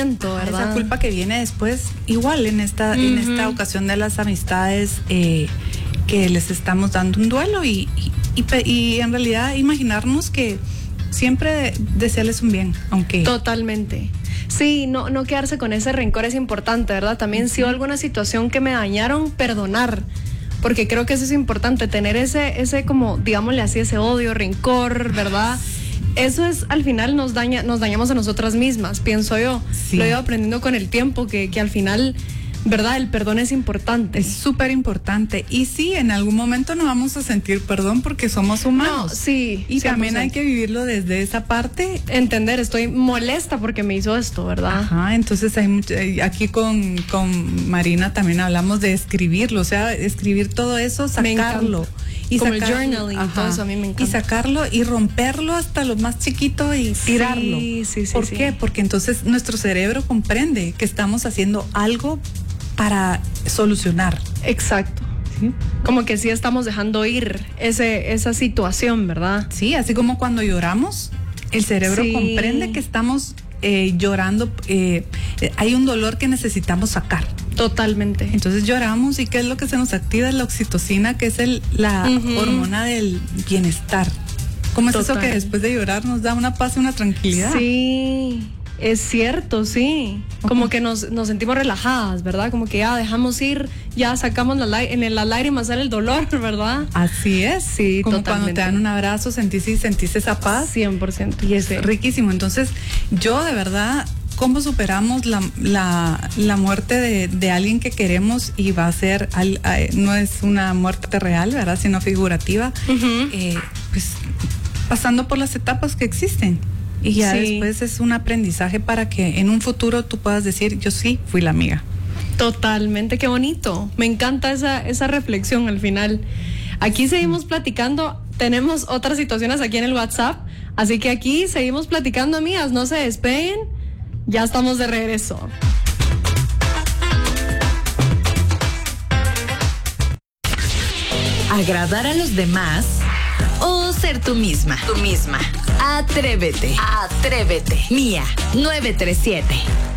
remordimiento, ¿verdad? Esa culpa que viene después, igual en esta ocasión de las amistades, que les estamos dando un duelo y en realidad imaginarnos que siempre desearles un bien, aunque... Totalmente. Sí, no quedarse con ese rencor es importante, ¿verdad? También si hubo alguna situación que me dañaron, perdonar. Porque creo que eso es importante, tener ese como, digámosle así, ese odio, rencor, ¿verdad? Eso es, al final nos dañamos a nosotras mismas, pienso yo. Sí. Lo he ido aprendiendo con el tiempo, que al final, ¿verdad? El perdón es importante. Es súper importante. Y sí, en algún momento no vamos a sentir perdón porque somos humanos. No, sí. Y 100%. también hay que vivirlo desde esa parte. Entender, estoy molesta porque me hizo esto, ¿verdad? Ajá, entonces aquí con Marina también hablamos de escribirlo, o sea, escribir todo eso, sacarlo. Y como sacarlo, el journaling, todo eso a mí me encanta. Y sacarlo y romperlo hasta lo más chiquito y tirarlo. Sí. ¿Por qué? Porque entonces nuestro cerebro comprende que estamos haciendo algo para solucionar. Exacto. ¿Sí? Como que sí estamos dejando ir esa situación, ¿verdad? Sí, así como cuando lloramos, el cerebro comprende que estamos llorando, hay un dolor que necesitamos sacar. Totalmente. Entonces lloramos y ¿qué es lo que se nos activa? Es la oxitocina, que es la hormona del bienestar. ¿Cómo es eso que después de llorar nos da una paz y una tranquilidad? Sí, es cierto, sí. Como que nos sentimos relajadas, ¿verdad? Como que ya dejamos ir, ya sacamos las lágrimas, sale el dolor, ¿verdad? Así es. Sí, como totalmente. cuando te dan un abrazo, sentís esa paz. 100%. Y es riquísimo. Entonces, yo de verdad, ¿cómo superamos la muerte de alguien que queremos y va a ser, no es una muerte real, ¿verdad? Sino figurativa, pues pasando por las etapas que existen. Y ya después es un aprendizaje para que en un futuro tú puedas decir, yo sí fui la amiga. Totalmente, qué bonito. Me encanta esa reflexión al final. Aquí seguimos platicando, tenemos otras situaciones aquí en el WhatsApp, así que aquí seguimos platicando, amigas, no se despeguen, ya estamos de regreso. ¿Agradar a los demás o ser tú misma? Atrévete. Mía 937.